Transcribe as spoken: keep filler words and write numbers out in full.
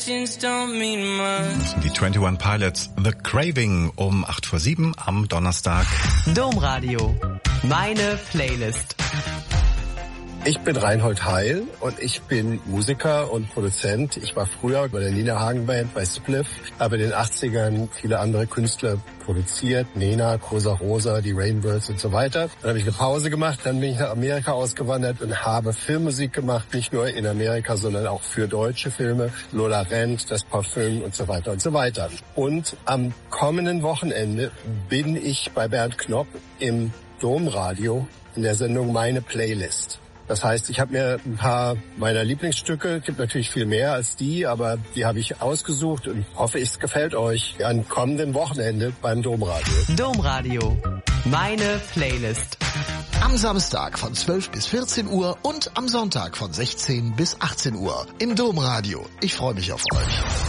Die einundzwanzig Pilots, The Craving um acht vor sieben am Donnerstag. Domradio, meine Playlist. Ich bin Reinhold Heil und ich bin Musiker und Produzent. Ich war früher bei der Nina Hagen Band bei Spliff, habe in den achtzigern viele andere Künstler produziert, Nena, Cosa Rosa, die Rainbirds und so weiter. Dann habe ich eine Pause gemacht, dann bin ich nach Amerika ausgewandert und habe Filmmusik gemacht, nicht nur in Amerika, sondern auch für deutsche Filme, Lola Rent, Das Parfüm und so weiter und so weiter. Und am kommenden Wochenende bin ich bei Bernd Knopp im Domradio in der Sendung Meine Playlist. Das heißt, ich habe mir ein paar meiner Lieblingsstücke, gibt natürlich viel mehr als die, aber die habe ich ausgesucht und hoffe, es gefällt euch am kommenden Wochenende beim Domradio. Domradio, meine Playlist. Am Samstag von zwölf bis vierzehn Uhr und am Sonntag von sechzehn bis achtzehn Uhr im Domradio. Ich freue mich auf euch.